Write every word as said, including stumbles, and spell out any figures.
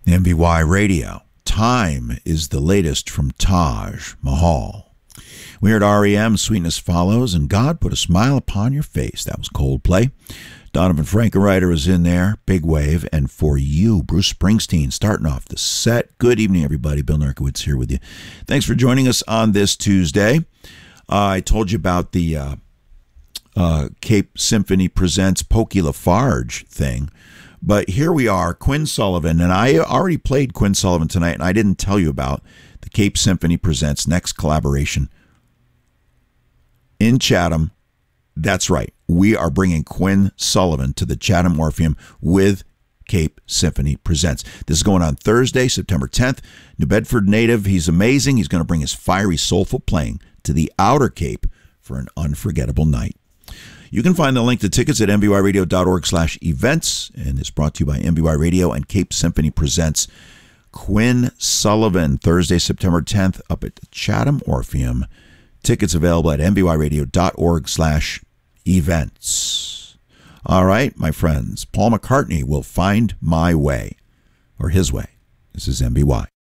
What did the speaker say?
M B Y Radio. Time is the latest from Taj Mahal. We heard R E M, Sweetness Follows, and God Put a Smile Upon Your Face. That was Coldplay. Donovan Frankenreiter was in there, Big Wave, and For You, Bruce Springsteen, starting off the set. Good evening, everybody. Bill Narkowitz here with you. Thanks for joining us on this Tuesday. Uh, I told you about the uh, uh, Cape Symphony Presents Pokey Lafarge thing, but here we are, Quinn Sullivan, and I already played Quinn Sullivan tonight, and I didn't tell you about the Cape Symphony Presents next collaboration in Chatham. That's right. We are bringing Quinn Sullivan to the Chatham Orpheum with Cape Symphony Presents. This is going on Thursday, September tenth. New Bedford native. He's amazing. He's going to bring his fiery, soulful playing to the Outer Cape for an unforgettable night. You can find the link to tickets at m b y radio dot org slash events, and it's brought to you by M B Y Radio and Cape Symphony Presents. Quinn Sullivan, Thursday, September tenth, up at the Chatham Orpheum. Tickets available at m b y radio dot org slash events. All right, my friends, Paul McCartney will find my way, or his way. This is M B Y.